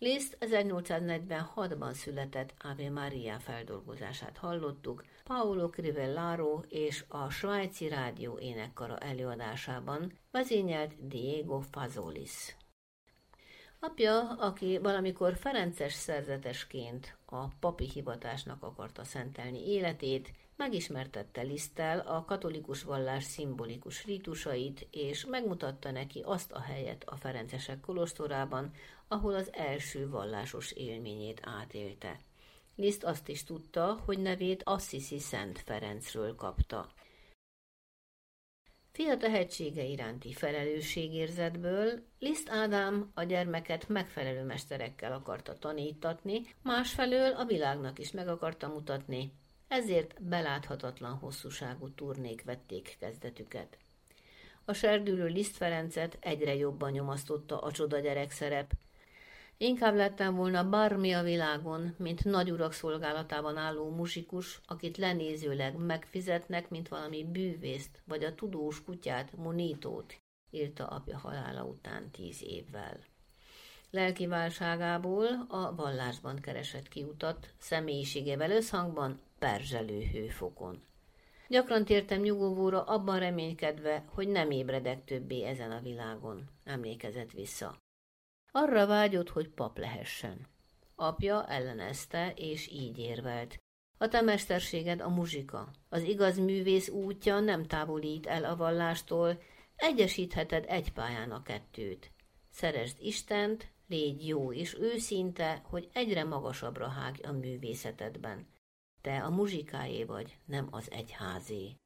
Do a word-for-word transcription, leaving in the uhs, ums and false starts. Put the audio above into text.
Liszt ezernyolcszáznegyvenhatban született Ave Maria feldolgozását hallottuk Paolo Crivellaro és a Svájci Rádió énekkara előadásában, vezényelt Diego Fazolis. Apja, aki valamikor ferences szerzetesként a papi hivatásnak akarta szentelni életét, megismertette Liszttel a katolikus vallás szimbolikus rítusait, és megmutatta neki azt a helyet a ferencesek kolostorában, ahol az első vallásos élményét átélte. Liszt azt is tudta, hogy nevét Assisi Szent Ferencről kapta. Fia tehetsége iránti felelősségérzetből Liszt Ádám a gyermeket megfelelő mesterekkel akarta tanítatni, másfelől a világnak is meg akarta mutatni, ezért beláthatatlan hosszúságú turnék vették kezdetüket. A serdülő Liszt Ferencet egyre jobban nyomasztotta a csoda gyerekszerep. Inkább lettem volna bármi a világon, mint nagyurak szolgálatában álló muzsikus, akit lenézőleg megfizetnek, mint valami bűvészt, vagy a tudós kutyát, Monitót, írta apja halála után tíz évvel. Lelki válságából a vallásban keresett kiutat, személyiségével összhangban, perzselő hőfokon. Gyakran tértem nyugovóra abban reménykedve, hogy nem ébredek többé ezen a világon, emlékezett vissza. Arra vágyott, hogy pap lehessen. Apja ellenezte, és így érvelt. A te mesterséged a muzsika. Az igaz művész útja nem távolít el a vallástól, egyesítheted egy pályán a kettőt. Szeresd Istent, légy jó és őszinte, hogy egyre magasabbra hágj a művészetedben. Te a muzsikáé vagy, nem az egyházé.